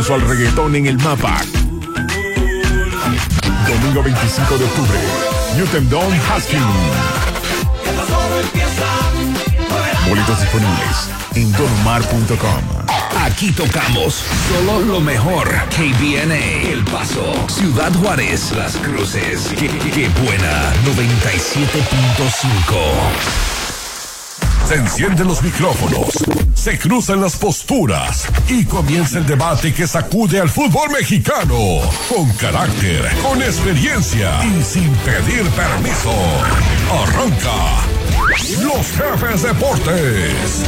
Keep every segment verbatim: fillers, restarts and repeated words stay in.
puso al reggaetón en el mapa. Domingo veinticinco de octubre, Newton Dome Husky. Boletos disponibles en don omar punto com. Aquí tocamos solo lo mejor. K B N A, El Paso, Ciudad Juárez, Las Cruces. Qué, qué buena, noventa y siete punto cinco. Se encienden los micrófonos, se cruzan las posturas y comienza el debate que sacude al fútbol mexicano. Con carácter, con experiencia y sin pedir permiso. Arranca Los Jefes Deportes.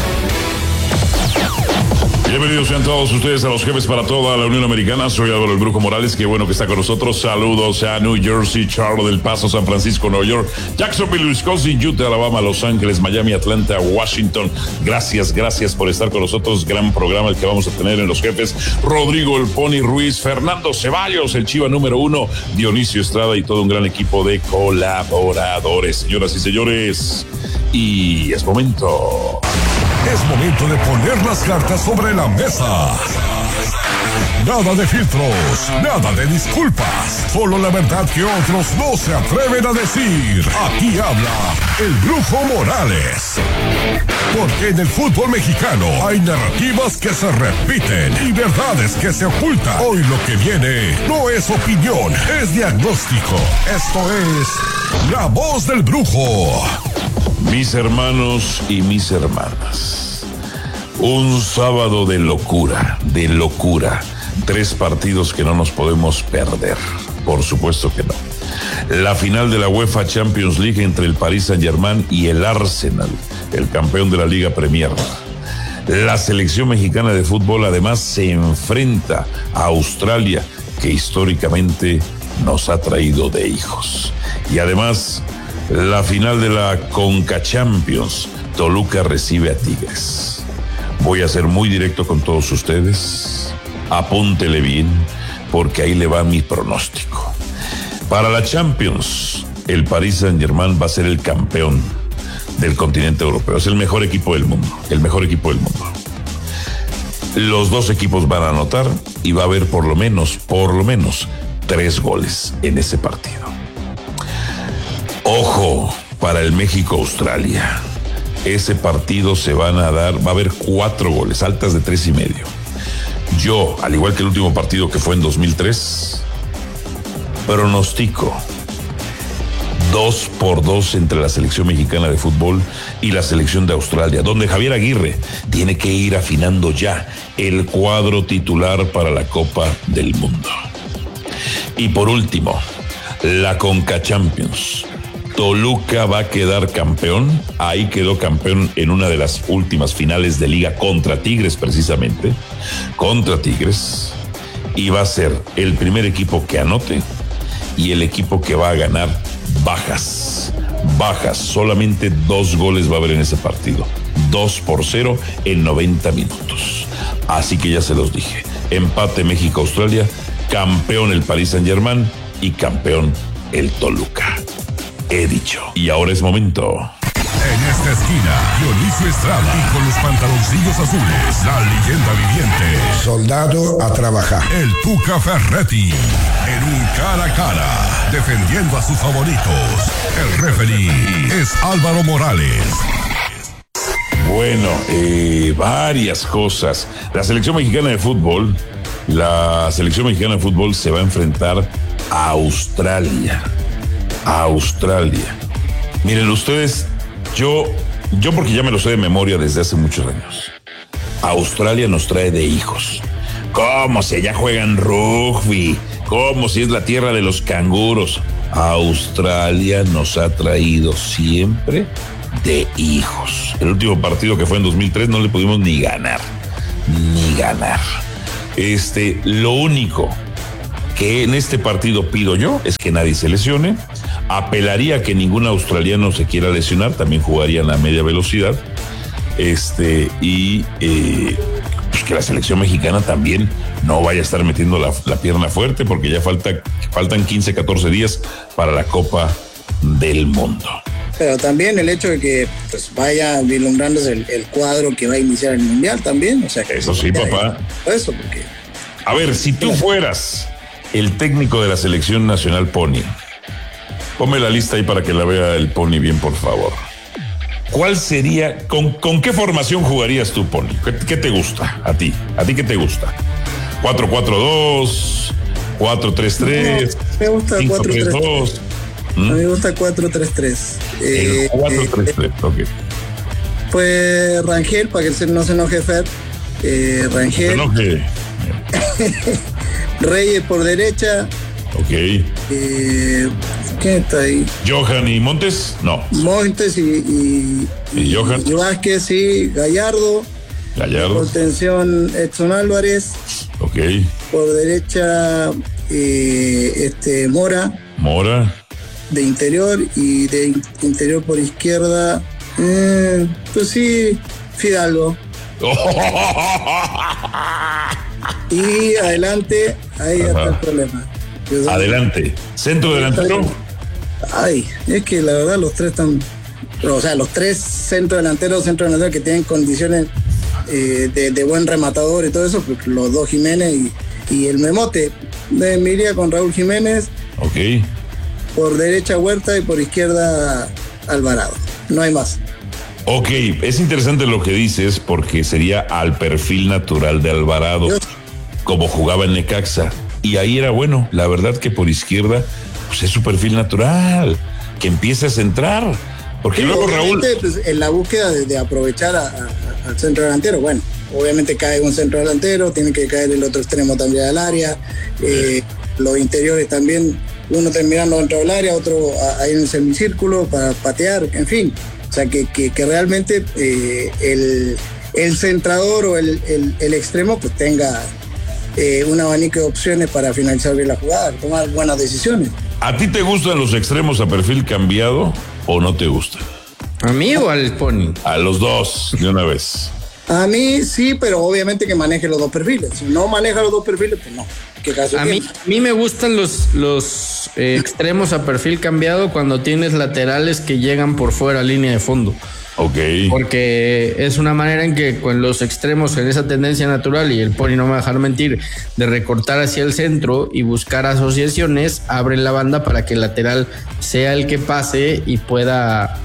Bienvenidos sean todos ustedes a Los Jefes para toda la Unión Americana. Soy Álvaro El Brujo Morales, qué bueno que está con nosotros. Saludos a New Jersey, Charlotte, El Paso, San Francisco, Nueva York, Jacksonville, Wisconsin, Utah, Alabama, Los Ángeles, Miami, Atlanta, Washington. Gracias, gracias por estar con nosotros. Gran programa el que vamos a tener en Los Jefes. Rodrigo El Pony Ruiz, Fernando Ceballos, el Chiva número uno, Dionisio Estrada y todo un gran equipo de colaboradores. Señoras y señores, y es momento... Es momento de poner las cartas sobre la mesa. Nada de filtros, nada de disculpas, solo la verdad que otros no se atreven a decir. Aquí habla el Brujo Morales. Porque en el fútbol mexicano hay narrativas que se repiten y verdades que se ocultan. Hoy lo que viene no es opinión, es diagnóstico. Esto es La Voz del Brujo. Mis hermanos y mis hermanas, un sábado de locura, de locura. Tres partidos que no nos podemos perder, por supuesto que no. La final de la UEFA Champions League entre el Paris Saint-Germain y el Arsenal, el campeón de la Liga Premier. La selección mexicana de fútbol además se enfrenta a Australia, que históricamente nos ha traído de hijos. Y además... la final de la Conca Champions, Toluca recibe a Tigres. Voy a ser muy directo con todos ustedes. Apúntele bien, porque ahí le va mi pronóstico. Para la Champions, el Paris Saint-Germain va a ser el campeón del continente europeo. Es el mejor equipo del mundo, el mejor equipo del mundo. Los dos equipos van a anotar y va a haber por lo menos, por lo menos, tres goles en ese partido. Ojo, para el México-Australia. Ese partido se van a dar, va a haber cuatro goles, altas de tres y medio. Yo, al igual que el último partido que fue en dos mil tres, pronostico dos por dos entre la selección mexicana de fútbol y la selección de Australia, donde Javier Aguirre tiene que ir afinando ya el cuadro titular para la Copa del Mundo. Y por último, la Conca Champions. Toluca va a quedar campeón, ahí quedó campeón en una de las últimas finales de liga contra Tigres precisamente, contra Tigres, y va a ser el primer equipo que anote y el equipo que va a ganar bajas, bajas, solamente dos goles va a haber en ese partido, dos por cero en noventa minutos, así que ya se los dije, empate México-Australia, campeón el Paris Saint-Germain y campeón el Toluca. He dicho. Y ahora es momento. En esta esquina, Dionisio Estrada y con los pantaloncillos azules, la leyenda viviente. Soldado a trabajar. El Tuca Ferretti. En un cara a cara, defendiendo a sus favoritos. El referee es Álvaro Morales. Bueno, eh, varias cosas. La selección mexicana de fútbol, la selección mexicana de fútbol se va a enfrentar a Australia. A Australia. Miren ustedes, yo, yo porque ya me lo sé de memoria desde hace muchos años. Australia nos trae de hijos. ¿Cómo si allá juegan rugby? ¿Cómo si es la tierra de los canguros? Australia nos ha traído siempre de hijos. El último partido que fue en dos mil tres no le pudimos ni ganar. Ni ganar. Este, lo único que en este partido pido yo es que nadie se lesione. Apelaría a que ningún australiano se quiera lesionar, también jugarían a media velocidad. Este, y eh, pues que la selección mexicana también no vaya a estar metiendo la, la pierna fuerte, porque ya falta, faltan quince, catorce días para la Copa del Mundo. Pero también el hecho de que pues, vaya vislumbrándose el, el cuadro que va a iniciar el Mundial también. O sea, que eso sí, papá. Eso, porque A ver, si tú fueras el técnico de la selección nacional Pony, ponme la lista ahí para que la vea el Pony bien, por favor. ¿Cuál sería, con, con qué formación jugarías tú, Pony? ¿Qué, qué te gusta a ti? ¿A ti qué te gusta? ¿cuatro cuatro dos? ¿cuatro tres tres? No, me gusta cuatro tres tres. ¿Mm? A mí me gusta cuatro tres tres. Eh, cuatro tres tres, eh, ok. Pues Rangel, para que no se enoje Fer. Eh, Rangel. Se enoje. Reyes por derecha. Ok. Eh, ¿Quién está ahí? Johan y Montes, no. Montes y, y, ¿Y Johan? y Vázquez y Gallardo. Gallardo. Contención Edson Álvarez. Ok. Por derecha eh, este Mora. Mora. De interior y de in- interior por izquierda. Eh, pues sí, Fidalgo. Y adelante, ahí Ajá. está el problema. Yo- Adelante. Centro delantero. Ay, es que la verdad los tres están, o sea, los tres centro delanteros, centro delanteros que tienen condiciones eh, de, de buen rematador y todo eso, pues los dos Jiménez y, y el Memote. Me me iría con Raúl Jiménez, Ok. por derecha Huerta y por izquierda Alvarado. No hay más. Ok, es interesante lo que dices porque sería al perfil natural de Alvarado, Yo- como jugaba en Necaxa. Y ahí era bueno, la verdad que por izquierda, pues es su perfil natural, que empiece a centrar. Porque Sí, luego Raúl... obviamente, pues, en la búsqueda de, de aprovechar a- a- al centro delantero, bueno, obviamente cae un centro delantero, tiene que caer el otro extremo también al área, eh, los interiores también, uno terminando dentro del área, otro a- ahí en el semicírculo para patear, en fin, o sea que, que, que realmente eh, el, el centrador o el, el, el extremo pues tenga eh, un abanico de opciones para finalizar bien la jugada, tomar buenas decisiones. ¿A ti te gustan los extremos a perfil cambiado o no te gustan? ¿A mí o al Pony? A los dos, de una vez. A mí sí, pero obviamente que maneje los dos perfiles. Si no maneja los dos perfiles, pues no. ¿Qué caso A mí, tiene? a mí me gustan los, los eh, extremos a perfil cambiado cuando tienes laterales que llegan por fuera, línea de fondo. Ok. Porque es una manera en que con los extremos, en esa tendencia natural, y el Pony no me va a dejar mentir, de recortar hacia el centro y buscar asociaciones, abren la banda para que el lateral sea el que pase y pueda,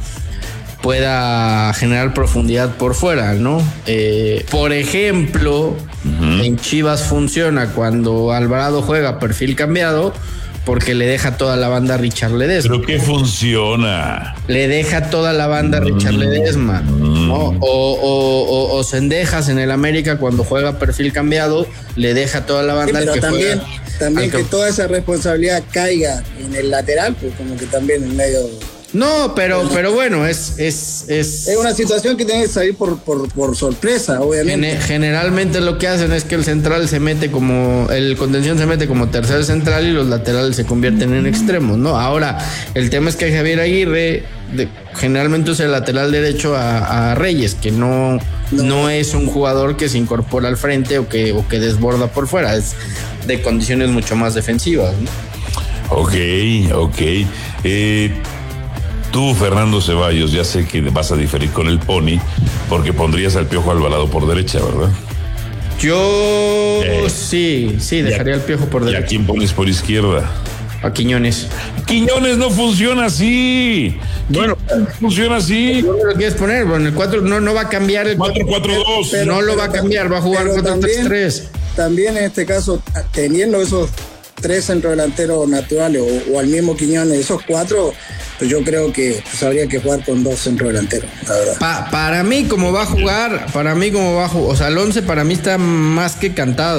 pueda generar profundidad por fuera, ¿no? Eh, por ejemplo, uh-huh. en Chivas funciona cuando Alvarado juega perfil cambiado, porque le deja toda la banda a Richard Ledesma. ¿Pero qué funciona? Le deja toda la banda a Richard Ledesma, ¿no? O, o, o, o Cendejas en el América cuando juega perfil cambiado, le deja toda la banda sí, pero al que también, juega, también al que... que toda esa responsabilidad caiga en el lateral, pues como que también en medio... No, pero, pero bueno, es, es, es... Es una situación que tiene que salir por, por, por sorpresa, obviamente. Gen- generalmente lo que hacen es que el central se mete como, el contención se mete como tercer central y los laterales se convierten en extremos, ¿no? Ahora, el tema es que Javier Aguirre de, generalmente usa el lateral derecho a, a Reyes, que no, no. no es un jugador que se incorpora al frente o que, o que desborda por fuera, es de condiciones mucho más defensivas, ¿no? Ok, ok. Eh... Tú, Fernando Ceballos, ya sé que vas a diferir con el Pony porque pondrías al Piojo Alvarado por derecha, ¿verdad? Yo eh, sí, sí, dejaría al Piojo por derecha. ¿Y a quién pones por izquierda? A Quiñones. Quiñones no funciona así. Bueno, funciona así. ¿Dónde lo quieres poner? Bueno, el cuatro no, no va a cambiar el cuatro cuatro dos. No pero, lo va a cambiar, va a jugar cuatro tres tres. También en este caso, teniendo esos tres centrodelanteros naturales o, o al mismo Quiñones, esos cuatro, pues yo creo que pues, habría que jugar con dos centrodelanteros, la verdad. Pa, para mí, como va a jugar, para mí, como va a jugar, o sea, el once para mí está más que cantado.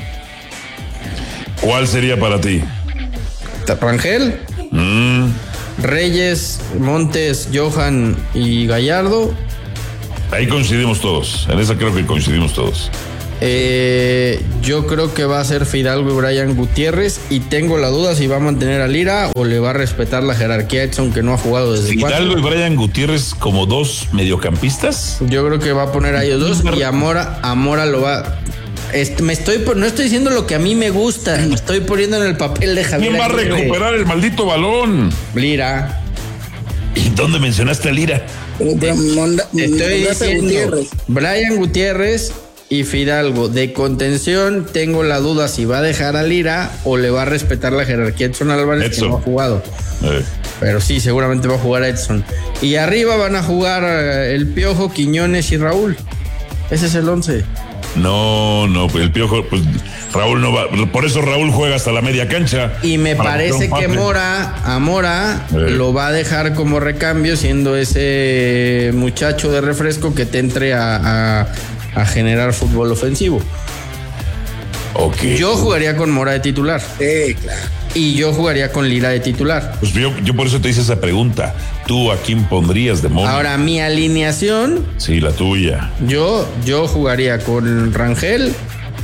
¿Cuál sería para ti? Rangel, mm. Reyes, Montes, Johan y Gallardo. Ahí coincidimos todos, en esa creo que coincidimos todos. Eh, yo creo que va a ser Fidalgo y Brian Gutiérrez y tengo la duda si va a mantener a Lira o le va a respetar la jerarquía Edson, que no ha jugado desde Fidalgo cuatro. Y Brian Gutiérrez como dos mediocampistas. Yo creo que va a poner a ellos dos y a Mora, a Mora lo va. Este, me estoy no estoy diciendo lo que a mí me gusta, me estoy poniendo en el papel de Javier. ¿Quién va a recuperar el maldito balón? Lira. ¿Y dónde mencionaste a Lira? Te, Monda, estoy diciendo Gutiérrez. Brian Gutiérrez y Fidalgo. De contención, tengo la duda si va a dejar a Lira o le va a respetar la jerarquía Edson Álvarez, Edson. que no ha jugado. Eh. Pero sí, seguramente va a jugar Edson. Y arriba van a jugar el Piojo, Quiñones y Raúl. Ese es el once. No, no, el Piojo, pues Raúl no va, por eso Raúl juega hasta la media cancha. Y me parece que Mora, a Mora, eh. lo va a dejar como recambio, siendo ese muchacho de refresco que te entre a, a, a generar fútbol ofensivo. Okay. Yo jugaría con Mora de titular. Sí, claro. Y yo jugaría con Lira de titular. Pues yo, yo por eso te hice esa pregunta. ¿Tú a quién pondrías de Mora? Ahora, mi alineación. Sí, la tuya. Yo, yo jugaría con Rangel.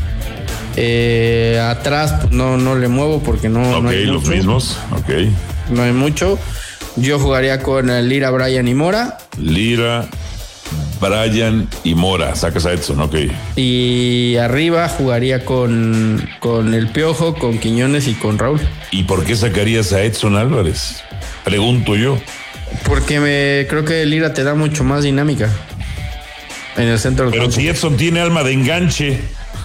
Eh, atrás pues, no, no le muevo porque no, Ok, no hay los mucho. mismos. Ok. No hay mucho. Yo jugaría con Lira, Brian y Mora. Lira, Brian y Mora. Sacas a Edson, ok. Y arriba jugaría con, con el Piojo, con Quiñones y con Raúl. ¿Y por qué sacarías a Edson Álvarez? Pregunto yo. Porque me creo que Lira te da mucho más dinámica en el centro del Pero campo. si Edson tiene alma de enganche.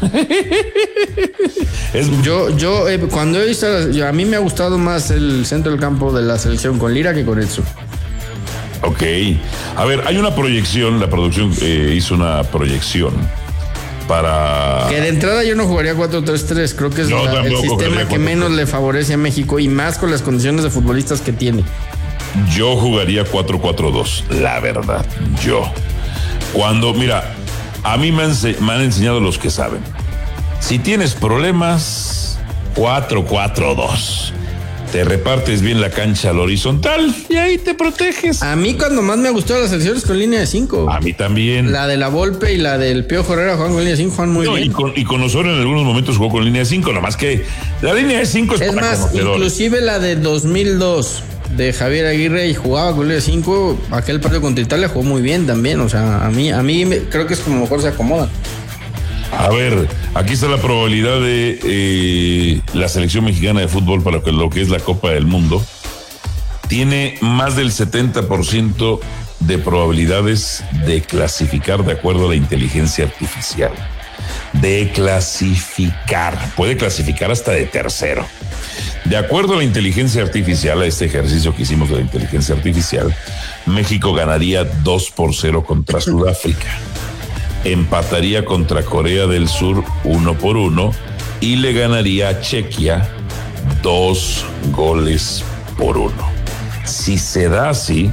es... Yo, yo eh, cuando he visto, yo, a mí me ha gustado más el centro del campo de la selección con Lira que con Edson. Ok. A ver, hay una proyección, la producción eh, hizo una proyección para... Que de entrada yo no jugaría cuatro tres tres, creo que es no, la, el sistema que menos le favorece a México y más con las condiciones de futbolistas que tiene. Yo jugaría cuatro cuatro dos, la verdad, yo. Cuando, mira, a mí me han, me han enseñado los que saben. Si tienes problemas, cuatro cuatro dos. Te repartes bien la cancha al horizontal y ahí te proteges. A mí cuando más me gustó las selecciones con línea de cinco. A mí también. La de la Volpe y la del Piojo Herrera juegan con línea de cinco, juegan muy no, bien. Y con, y con Osorio en algunos momentos jugó con línea de cinco, nomás que la línea de cinco es, es para más, conocedores. Inclusive la de dos mil dos de Javier Aguirre y jugaba con línea de cinco, aquel partido contra Italia jugó muy bien también. O sea, a mí, a mí me, creo que es como mejor se acomoda. A ver, aquí está la probabilidad de eh, la selección mexicana de fútbol para lo que es la Copa del Mundo. Tiene más del setenta por ciento de probabilidades de clasificar de acuerdo a la inteligencia artificial. De clasificar. Puede clasificar hasta de tercero. De acuerdo a la inteligencia artificial, a este ejercicio que hicimos de la inteligencia artificial, México ganaría dos por cero contra Sudáfrica. Empataría contra Corea del Sur uno por uno y le ganaría a Chequia dos goles por uno. Si se da así,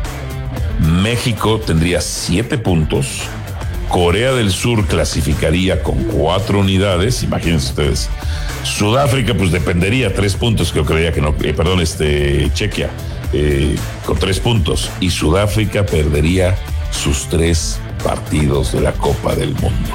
México tendría siete puntos, Corea del Sur clasificaría con cuatro unidades, imagínense ustedes. Sudáfrica pues dependería tres puntos, que yo creía que no, eh, perdón, este Chequia eh, con tres puntos y Sudáfrica perdería sus tres partidos de la Copa del Mundo.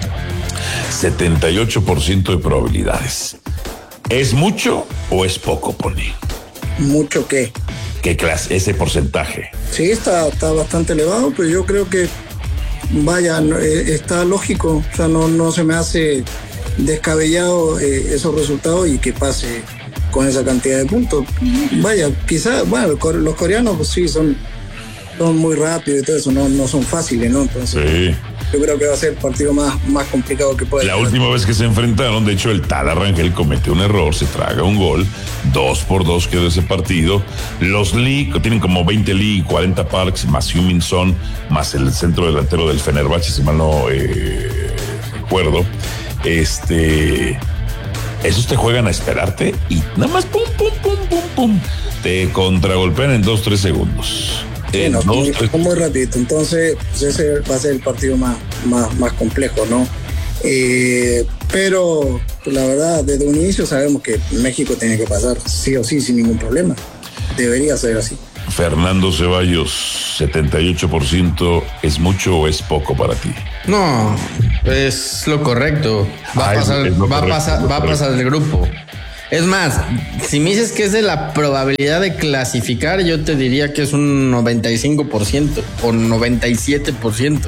setenta y ocho por ciento de probabilidades. ¿Es mucho o es poco, Pony? ¿Mucho qué? ¿Qué clase? Ese porcentaje. Sí, está, está bastante elevado, pero yo creo que, vaya, está lógico. O sea, no, no se me hace descabellado eh, esos resultados y que pase con esa cantidad de puntos. Vaya, quizás, bueno, los coreanos pues sí son... son muy rápidos y todo eso, no, no son fáciles, ¿no? Entonces, sí. Yo creo que va a ser el partido más, más complicado que puede La ser. última vez que se enfrentaron, de hecho, el Tala Rangel cometió un error, se traga un gol, dos por dos quedó ese partido. Los Lee, que tienen como veinte Lee y cuarenta Parks, más Heung-min Son, más el centro delantero del Fenerbahce, si mal no eh, recuerdo. Este... Esos te juegan a esperarte y nada más pum, pum, pum, pum, pum. Te contragolpean en dos, tres segundos. Sí, no, muy, muy rapidito, entonces pues ese va a ser el partido más, más, más complejo, ¿no? Eh, pero pues, la verdad, desde un inicio sabemos que México tiene que pasar sí o sí sin ningún problema. Debería ser así. Fernando Ceballos, setenta y ocho por ciento, ¿es mucho o es poco para ti? No, es lo correcto. Va, ah, a, pasar, es, es va, correcto, a, pasar, va a pasar el grupo. Es más, si me dices que es de la probabilidad de clasificar, yo te diría que es un noventa y cinco por ciento o noventa y siete por ciento.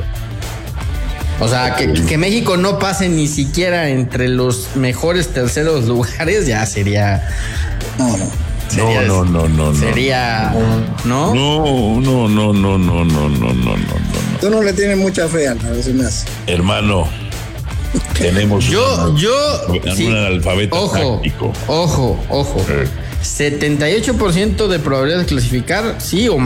O sea, que, que México no pase ni siquiera entre los mejores terceros lugares ya sería... No, no. Sería, no, no, no, no. Sería... ¿No? No, no, no, no, no, no, no, no, no, no. Tú no le tienes mucha fe, a veces me hace. Hermano, Tenemos yo, un, yo, un sí. analfabeto Ojo, táctico. ojo, ojo. Eh. setenta y ocho por ciento de probabilidad de clasificar, sí o